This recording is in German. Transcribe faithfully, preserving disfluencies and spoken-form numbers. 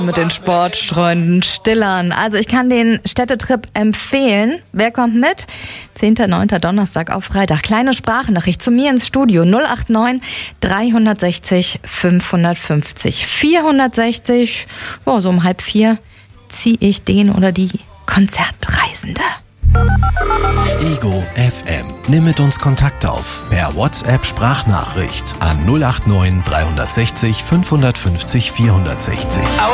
Mit den sportstreuenden Stillern. Also ich kann den Städtetrip empfehlen. Wer kommt mit? zehnter neunter Donnerstag auf Freitag. Kleine Sprachnachricht zu mir ins Studio. null acht neun dreihundertsechzig fünfhundertfünfzig. vierhundertsechzig, oh, so um halb vier ziehe ich den oder die Konzertreisende. Ego F M. Nimm mit uns Kontakt auf per WhatsApp-Sprachnachricht an null acht neun dreihundertsechzig fünfhundertfünfzig vierhundertsechzig.